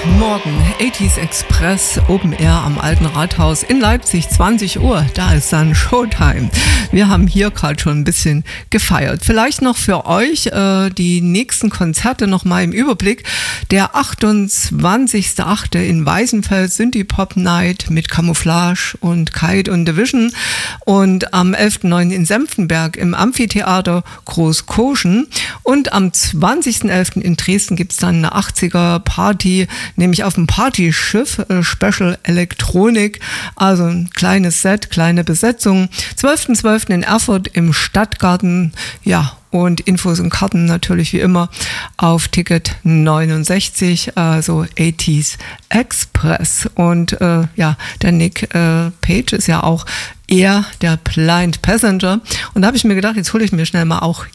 Morgen 80s Express Open Air am Alten Rathaus in Leipzig, 20 Uhr. Da ist dann Showtime. Wir haben hier gerade schon ein bisschen gefeiert. Vielleicht noch für euch die nächsten Konzerte noch mal im Überblick. Der 28.8. in Weißenfels Synthie-Pop Night mit Camouflage und Kite und Division. Und am 11.9. in Senftenberg im Amphitheater Großkoschen. Und am 20.11. in Dresden gibt es dann eine 80er Party, nämlich auf dem Partyschiff, Special Elektronik, also ein kleines Set, kleine Besetzung. 12.12. in Erfurt im Stadtgarten, ja, und Infos und Karten natürlich wie immer auf Ticket 69, also 80s Express. Und ja, der Nick Page ist ja auch eher der Blind Passenger. Und da habe ich mir gedacht, jetzt hole ich mir schnell mal auch